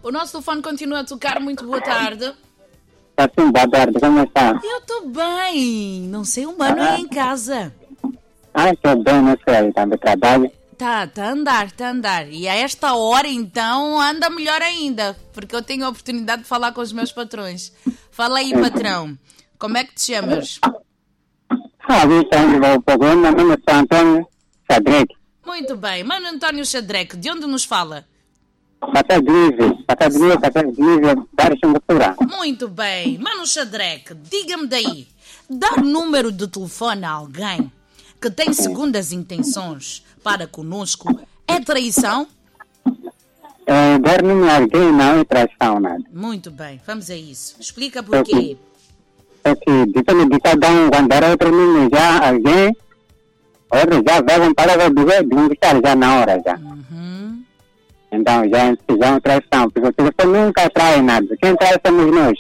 O nosso telefone continua a tocar. Muito boa tarde. Tá sim, boa tarde, como está? Eu estou bem. Não sei o mano aí em casa. Estou bem, não sei, está de trabalho. Tá a andar. E a esta hora, então, anda melhor ainda. Porque eu tenho a oportunidade de falar com os meus patrões. Fala aí, patrão. Como é que te chamas? O programa, meu nome é Antônio Xadrec. Muito bem. Mano Antônio Xadrec, de onde nos fala? Pataglívia, Baixo Singapura. Muito bem. Mano Xadrec, diga-me daí. Dar número de telefone a alguém que tem segundas intenções para conosco é traição? Dar número a alguém não é traição, nada. Muito bem, vamos a isso. Explica porquê. É que depende de cada um, quando dar outro número já alguém, outro já vai parar de conquistar já na hora já. Então já é uma traição, porque o telefone nunca trai nada. Quem trai somos nós.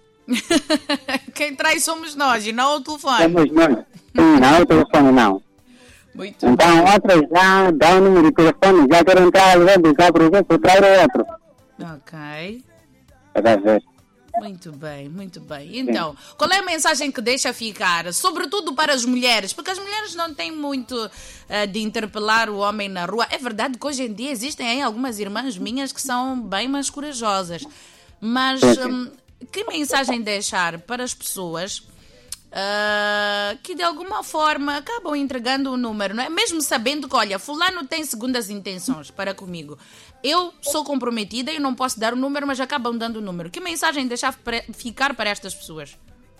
Quem trai somos nós e não o telefone. Somos nós. Sim, não o telefone não. Muito então bem. outros já dão o número de telefone, já querem entrar já por trair o outro. Ok. Para ver. Muito bem, muito bem. Então, qual é a mensagem que deixa ficar? Sobretudo para as mulheres, porque as mulheres não têm muito de interpelar o homem na rua. É verdade que hoje em dia existem aí algumas irmãs minhas que são bem mais corajosas. Mas que mensagem deixar para as pessoas que de alguma forma acabam entregando o número, não é? Mesmo sabendo que, olha, fulano tem segundas intenções para comigo. Eu sou comprometida e não posso dar o número, mas acabam dando o número. Que mensagem deixar ficar para estas pessoas?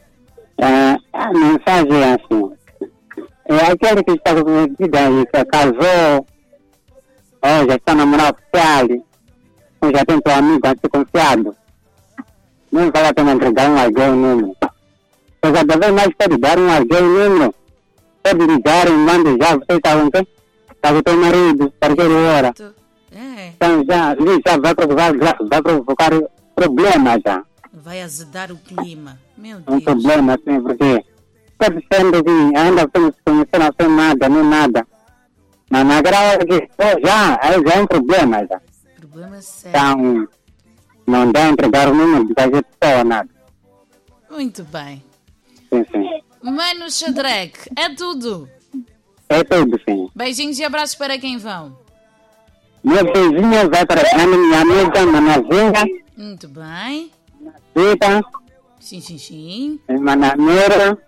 A mensagem é assim. É aquele que está comprometida e que casou, ou já está namorado oficial, ou já tem seu amigo a ser confiado. Não vale a pena entregar alguém o número. Cada vez mais pode dar alguém o número. Pode ligar e manda já, você está com quem? Está com o teu marido, parceiro hora. Então já vai provocar problemas já. Vai azedar o clima. Meu Deus. Um problema assim, porque pode sendo que ainda estamos conhecendo assim nada, nem nada. Mas na grava que já é um problema já. Problema sério. Então, não dá a entregar o número de qualquer pessoa, nada. Muito bem. Sim. Mano Xadrec, é tudo. É tudo, sim. Beijinhos e abraços para quem vão. Meu beijinho vai para a minha amiga, Manazinha. Muito bem. Rita. Sim. Manameira.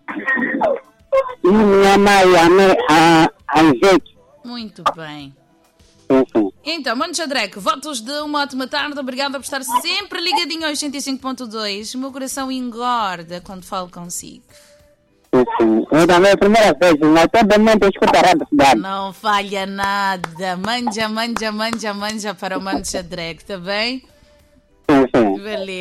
E minha mãe, a Ivete. Muito bem. Sim. Então, Mano Xadrec, votos de uma ótima tarde. Obrigada por estar sempre ligadinho aos 105.2. O meu coração engorda quando falo consigo. Sim. Eu também é a primeira vez, mas todo mundo escutará da cidade. Não falha nada. Manja para o Mano Xadrec, tá bem? Sim. Beleza.